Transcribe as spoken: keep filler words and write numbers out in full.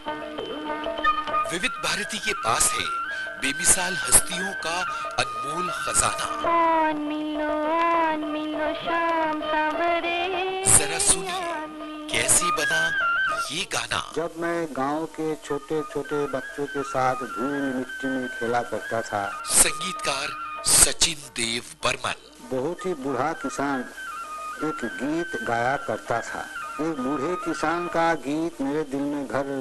विविध भारती के पास है बेमिसाल हस्तियों का अनमोल खजाना। आन मिलो आन मिलो शाम सवेरे। जरा सुनिए कैसे बना ये गाना। जब मैं गांव के छोटे छोटे बच्चों के साथ धूल मिट्टी में खेला करता था। संगीतकार सचिन देव बर्मन। बहुत ही बूढ़ा किसान एक गीत गाया करता था। एक बूढ़े किसान का गीत मेरे दिल में घर